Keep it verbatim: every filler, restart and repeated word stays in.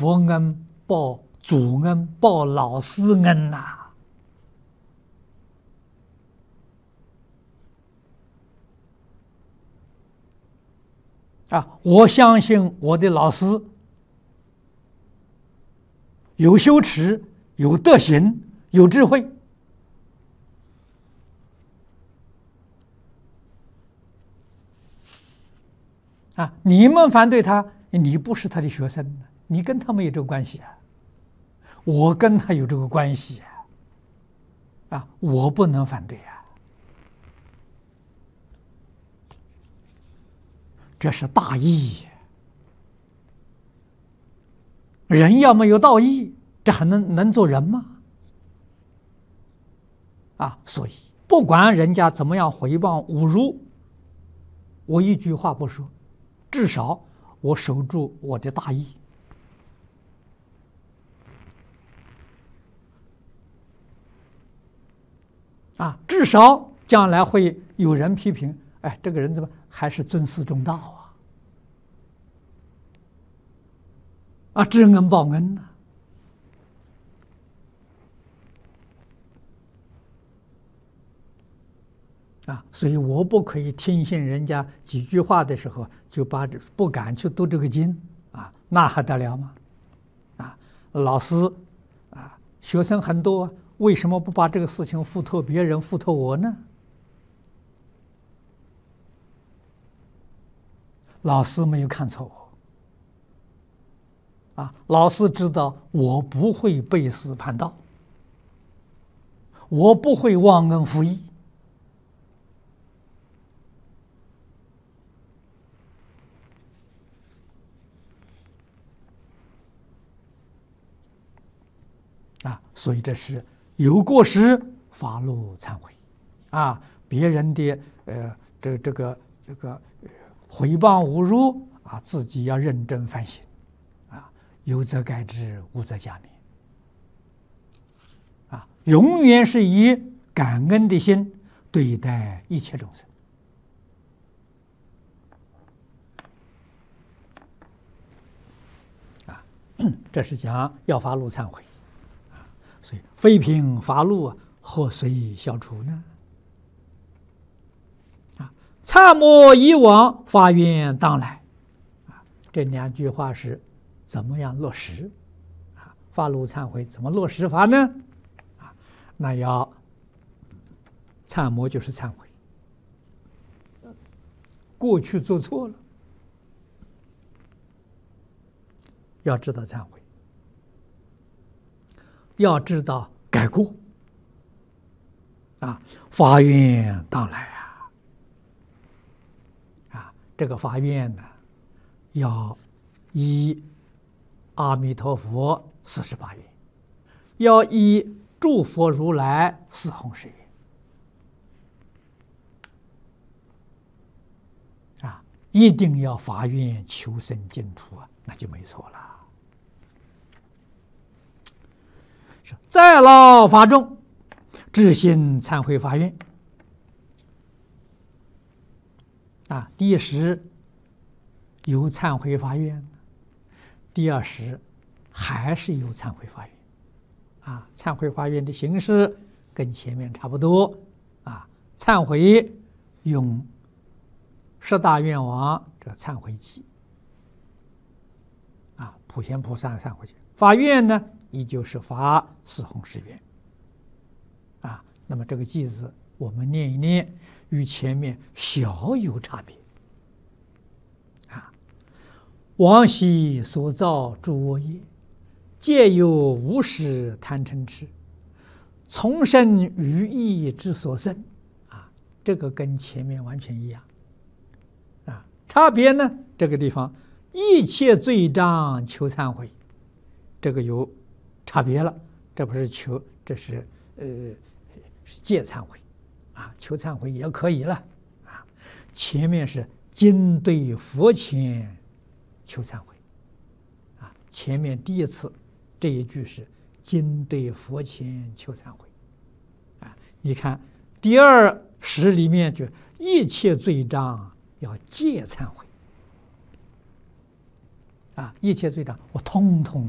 佛恩、报祖恩、报老师恩呐、啊！啊，我相信我的老师有修持、有德行、有智慧。啊，你们反对他，你不是他的学生，你跟他没有这个关系啊。我跟他有这个关系啊，啊，我不能反对啊。这是大义。人要没有道义，这还能能做人吗？啊，所以不管人家怎么样诽谤侮辱，我一句话不说，至少我守住我的大义。啊，至少将来会有人批评，哎，这个人怎么还是尊师重道啊？啊，知恩报恩呐、啊！啊，所以我不可以听信人家几句话的时候，就把这不敢去读这个经啊，那还得了吗？啊，老师啊，学生很多，为什么不把这个事情付托别人，付托我呢？老师没有看错我。啊，老师知道我不会背师叛道，我不会忘恩负义。啊，所以这是有过失发露忏悔，啊，别人的呃这这个这个诽谤侮辱啊，自己要认真反省。有则改之，无则加勉。啊，永远是以感恩的心对待一切众生。啊，这是讲要发露忏悔。啊，所以非凭发露啊，何遂消除呢？啊，忏莫以往，发愿当来。啊，这两句话是。怎么样落实？啊，发露忏悔怎么落实法呢？啊，那要忏摩就是忏悔，过去做错了，要知道忏悔，要知道改过，啊，发愿当来啊，啊，这个发愿呢，要依阿弥陀佛四十八愿，要依诸佛如来四弘誓愿，啊，一定要发愿求生净土啊，那就没错了。是再劳发众，至心忏悔发愿。啊，第一时有忏悔发愿。第二时还是有忏悔发愿，啊，忏悔发愿的形式跟前面差不多，啊，忏悔用十大愿王这个忏悔偈，啊，普贤菩萨忏悔偈，发愿呢依旧是发四弘誓愿，啊，那么这个偈子我们念一念，与前面小有差别。往昔所造诸恶业，皆由无始贪嗔痴，从生于意之所生。啊，这个跟前面完全一样。啊，差别呢，这个地方一切罪障求忏悔，这个有差别了。这不是求，这是呃是戒忏悔。啊，求忏悔也可以了。啊，前面是今对佛前求忏悔，啊，前面第一次这一句是今对佛前求忏悔，啊，你看第二时里面就一切罪障要戒忏悔，啊，一切罪障我通通